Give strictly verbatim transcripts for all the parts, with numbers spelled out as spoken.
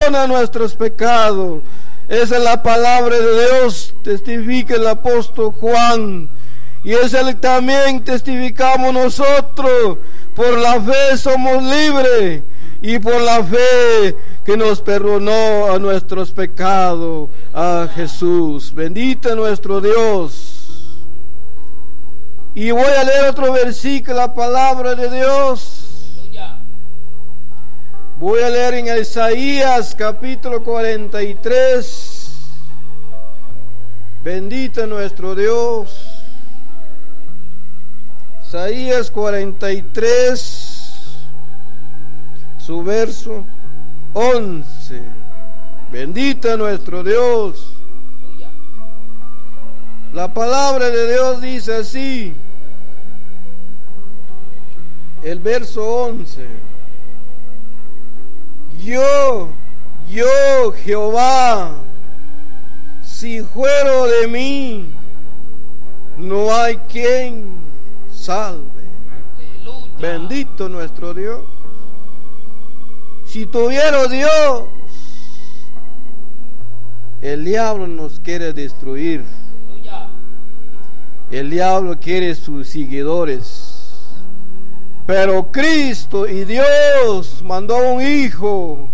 perdona nuestros pecados. Esa es la palabra de Dios, testifica el apóstol Juan. Y es el que también testificamos nosotros. Por la fe somos libres. Y por la fe que nos perdonó a nuestros pecados, a Jesús. Bendito nuestro Dios. Y voy a leer otro versículo, la palabra de Dios. Voy a leer en Isaías capítulo cuarenta y tres. Bendito nuestro Dios. Isaías cuarenta y tres, su verso once. Bendito nuestro Dios. La palabra de Dios dice así, el verso once: Yo, yo Jehová, si fuero de mí, no hay quien salve. Aleluya. Bendito nuestro Dios. Si tuviera Dios, el diablo nos quiere destruir. Aleluya. El diablo quiere sus seguidores. Pero Cristo y Dios mandó un hijo.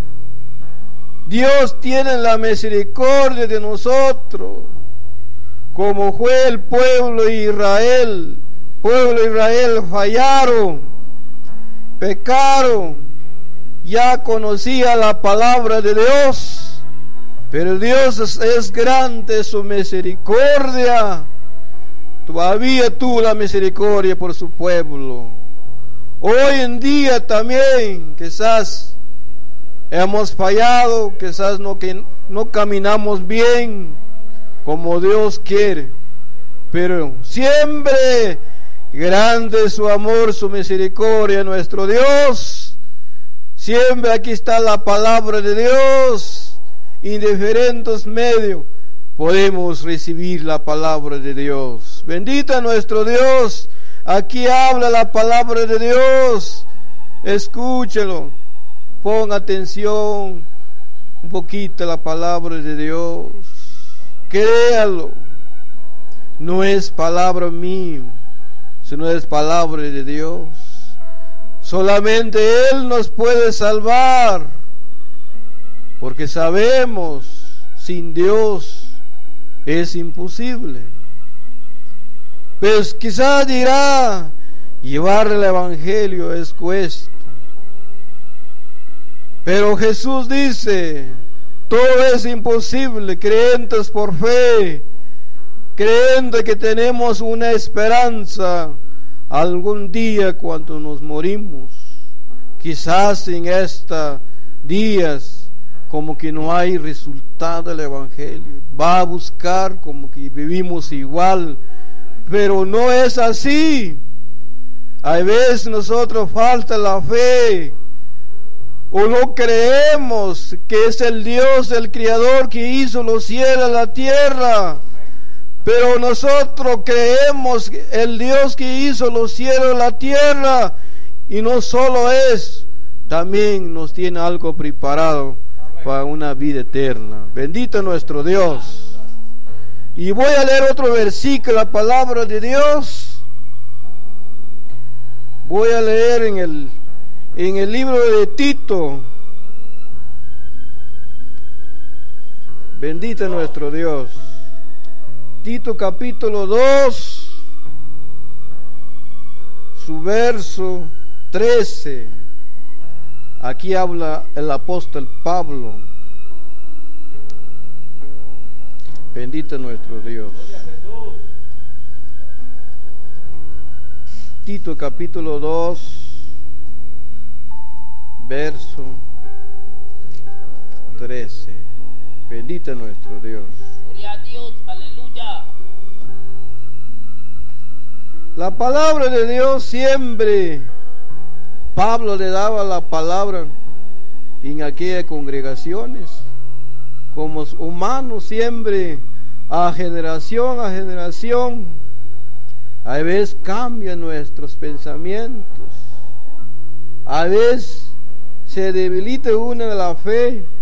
Dios tiene la misericordia de nosotros, como fue el pueblo de Israel. Pueblo de Israel fallaron, pecaron, ya conocía la palabra de Dios, pero Dios es, es grande su misericordia. Todavía tuvo la misericordia por su pueblo. Hoy en día también quizás hemos fallado, quizás no, que no caminamos bien como Dios quiere, pero siempre grande es su amor, su misericordia, nuestro Dios. Siempre aquí está la palabra de Dios. En diferentes medios podemos recibir la palabra de Dios. Bendito nuestro Dios. Aquí habla la palabra de Dios. Escúchelo. Pon atención un poquito a la palabra de Dios. Créalo. No es palabra mía, sino es palabra de Dios. Solamente Él nos puede salvar, porque sabemos, sin Dios es imposible. Pues quizás dirá, llevar el evangelio es cuesta. Pero Jesús dice, todo es imposible, creyentes por fe, creyendo que tenemos una esperanza algún día cuando nos morimos. Quizás en estos días como que no hay resultado del evangelio, va a buscar como que vivimos igual, pero no es así. A veces nosotros falta la fe, o no creemos que es el Dios, el Creador que hizo los cielos y la tierra. Pero nosotros creemos el Dios que hizo los cielos y la tierra, y no solo es, también nos tiene algo preparado para una vida eterna. Bendito nuestro Dios. Y voy a leer otro versículo, la palabra de Dios. Voy a leer en el, en el libro de Tito. Bendito nuestro Dios. Tito capítulo dos, su verso trece. Aquí habla el apóstol Pablo. Bendito nuestro Dios. Tito capítulo dos, verso trece. Bendito nuestro Dios. Gloria a Dios, aleluya. La palabra de Dios siempre, Pablo le daba la palabra en aquellas congregaciones, como humanos siempre, a generación a generación. A veces cambian nuestros pensamientos, a veces se debilita una de la fe,